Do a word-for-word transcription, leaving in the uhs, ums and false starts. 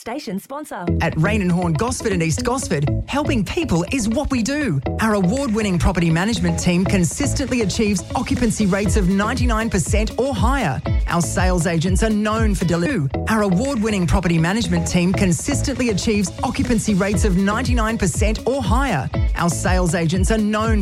Station sponsor. At Rain and Horn Gosford and East Gosford, helping people is what we do. Our award-winning property management team consistently achieves occupancy rates of ninety-nine percent or higher. Our sales agents are known for delivery. Our award-winning property management team consistently achieves occupancy rates of ninety-nine percent or higher. Our sales agents are known